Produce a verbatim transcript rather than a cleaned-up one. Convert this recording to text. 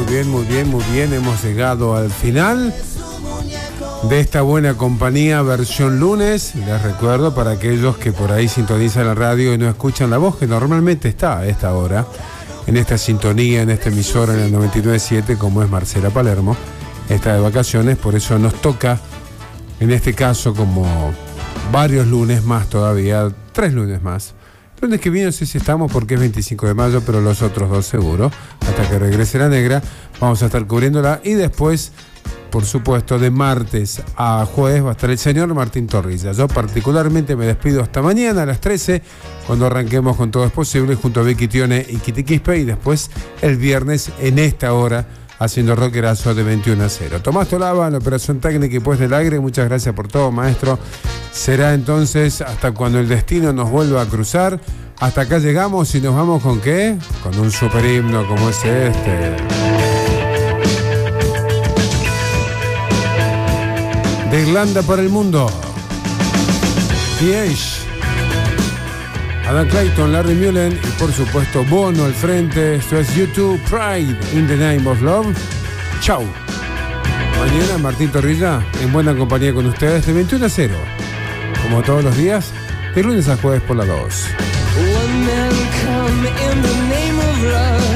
bien, muy bien, muy bien. Hemos llegado al final de esta buena compañía versión lunes. Les recuerdo para aquellos que por ahí sintonizan la radio y no escuchan la voz que normalmente está a esta hora, en esta sintonía, en esta emisora, en el noventa y nueve punto siete, como es Marcela Palermo. Está de vacaciones, por eso nos toca, en este caso, como varios lunes más todavía, tres lunes más. El lunes que viene no sé si estamos porque es veinticinco de mayo, pero los otros dos seguro. Hasta que regrese la negra, vamos a estar cubriéndola. Y después, por supuesto, de martes a jueves va a estar el señor Martín Torrilla. Yo particularmente me despido hasta mañana a las trece, cuando arranquemos con Todo es Posible, junto a Vicky Tione y Kitty Quispe. Y después el viernes en esta hora, haciendo rockerazo de veintiuno a cero. Tomás Tolaba en la operación técnica y pues del aire. Muchas gracias por todo, maestro. Será entonces hasta cuando el destino nos vuelva a cruzar. Hasta acá llegamos y nos vamos con ¿qué? Con un super himno como es este. De Irlanda para el mundo. The Age. Adam Clayton, Larry Mullen y por supuesto Bono al frente. Esto es YouTube Pride in the Name of Love. Chau. Mañana Martín Torrilla en buena compañía con ustedes de veintiuno a cero. Como todos los días, de lunes a jueves por la dos. One man come in the name of love.